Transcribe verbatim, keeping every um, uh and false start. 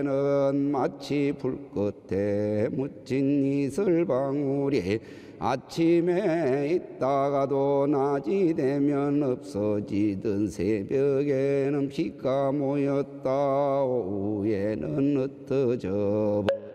는 마치 불끝에 묻힌 이슬방울이 아침에 있다가도 낮이 되면 없어지던 새벽에는 비가 모였다 오후에는 흩어져